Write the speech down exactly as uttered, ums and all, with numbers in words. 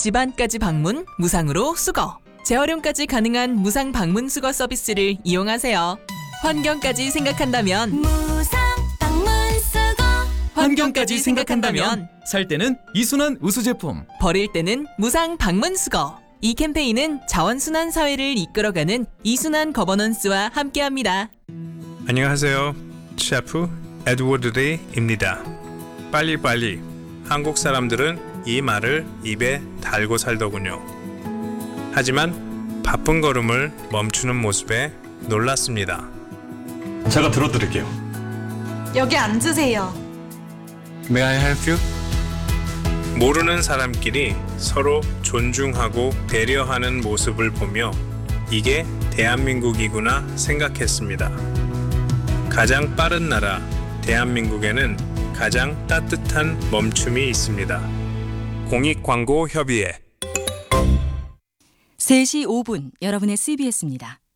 집안까지 방문, 무상으로 수거. 재활용까지 가능한 무상 방문 수거 서비스를 이용하세요. 환경까지 생각한다면 무상 방문 수거. 환경까지 생각한다면 살 때는 이순환 우수 제품. 버릴 때는 무상 방문 수거. 이 캠페인은 자원순환 사회를 이끌어가는 이순환 거버넌스와 함께합니다. 안녕하세요. 셰프 에드워드 리입니다. 빨리빨리. 한국 사람들은 이 말을 입에 달고 살더군요. 하지만 바쁜 걸음을 멈추는 모습에 놀랐습니다. 제가 들어드릴게요. 여기 앉으세요. May I help you? 모르는 사람끼리 서로 존중하고 배려하는 모습을 보며 이게 대한민국이구나 생각했습니다. 가장 빠른 나라 대한민국에는 가장 따뜻한 멈춤이 있습니다. 공익광고협의회 세 시 오 분 여러분의 씨비에스입니다.